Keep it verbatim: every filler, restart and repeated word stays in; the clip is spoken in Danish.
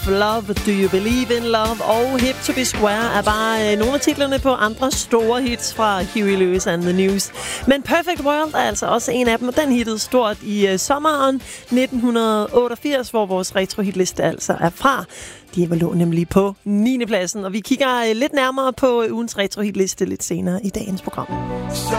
Love, Do You Believe in Love og Hip to Be Square er bare øh, nogle af titlerne på andre store hits fra Huey Lewis and the News. Men Perfect World er altså også en af dem, og den hittede stort i øh, sommeren nitten otteogfirs, hvor vores retro-hitliste altså er fra. De lå nemlig på niende pladsen, og vi kigger øh, lidt nærmere på øh, ugens retro-hitliste lidt senere i dagens program. So